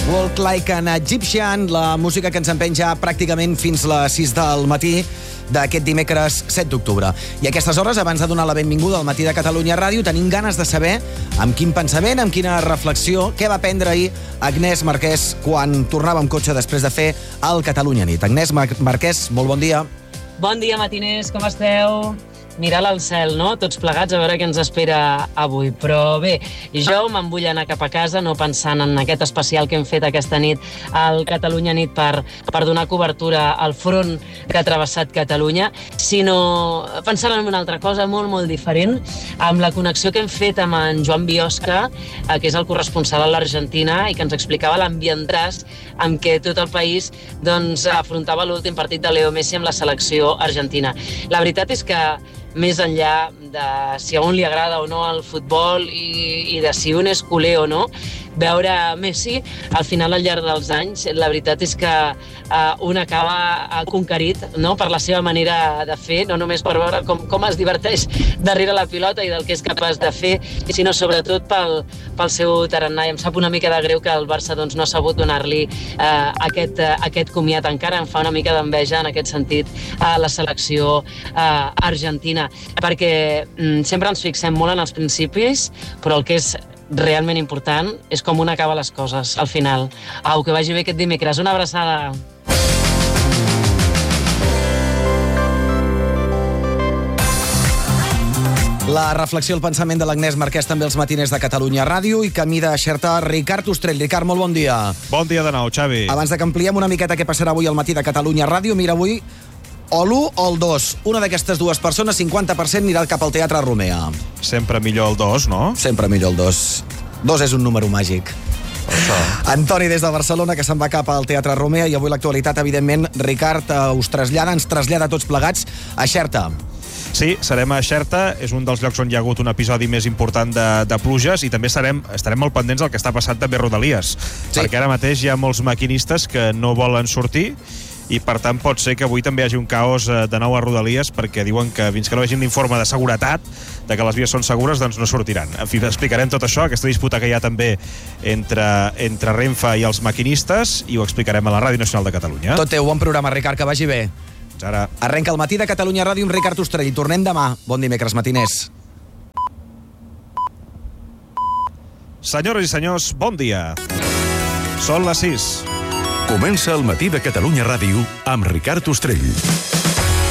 Walk Like an Egyptian, la música que ens empenja pràcticament fins les 6 del matí d'aquest dimecres 7 d'octubre. I a aquestes hores, abans de donar la benvinguda al Matí de Catalunya Ràdio, tenim ganes de saber amb quin pensament, amb quina reflexió, què va prendre ahir Agnès Marquès quan tornava amb cotxe després de fer el Catalunya Nit. Agnès Marquès, molt bon dia. Bon dia, matiners, com esteu? Mirant al cel, no? Tots plegats a veure què ens espera avui. Però bé, jo me'n vull anar cap a casa no pensant en aquest especial que hem fet aquesta nit al Catalunya Nit per donar cobertura al front que ha travessat Catalunya, sinó pensant en una altra cosa molt, molt diferent, amb la connexió que hem fet amb en Joan Biosca, que és el corresponsal a l'Argentina, i que ens explicava l'ambientàs amb què tot el país afrontava l'últim partit de Leo Messi amb la selecció argentina. La veritat és que més enllà de si a un li agrada o no el futbol i de si un és culer o no, veure Messi, al final, al llarg dels anys, la veritat és que un acaba conquerit, no?, per la seva manera de fer, no només per veure com es diverteix darrere la pilota i del que és capaç de fer, sinó sobretot pel seu tarannà. I em sap una mica de greu que el Barça no ha sabut donar-li aquest comiat. Encara em fa una mica d'enveja en aquest sentit a la selecció argentina, perquè sempre ens fixem molt en els principis, però el que és realment important és com un acaba les coses al final. Au, que vagi bé aquest dimecres. Una abraçada. La reflexió, el pensament de l'Agnès Marquès també els matiners de Catalunya Ràdio, i camí de Xerta, Ricard Ostrell. Ricard, molt bon dia. Bon dia de nou, Xavi. Abans de que ampliem una miqueta què passarà avui al Matí de Catalunya Ràdio, mira, avui o l'1 o el 2. Una d'aquestes dues persones, 50%, anirà cap al Teatre Romea. Sempre millor el 2, no? Sempre millor el 2. 2 és un número màgic. Antoni, des de Barcelona, que se'n va cap al Teatre Romea, i avui l'actualitat, evidentment, Ricard, ens trasllada tots plegats a Xerta. Sí, serem a Xerta, és un dels llocs on hi ha hagut un episodi més important de pluges, i també estarem molt pendents del que està passant també a Rodalies, perquè ara mateix hi ha molts maquinistes que no volen sortir, i per tant pot ser que avui també hi hagi un caos de nou a Rodalies, perquè diuen que fins que no vegin l'informe de seguretat de que les vies són segures, doncs no sortiran. En fi, explicarem tot això, aquesta disputa que hi ha també entre Renfe i els maquinistes, i ho explicarem a la Ràdio Nacional de Catalunya. Tot teu, bon programa, Ricard, que vagi bé. Ara. Arrenca el Matí de Catalunya Ràdio amb Ricard Ostrell, i tornem demà. Bon dimecres, matiners. Senyores i senyors, bon dia. Són les 6. Comença el Matí de Catalunya Ràdio amb Ricard Ostrell.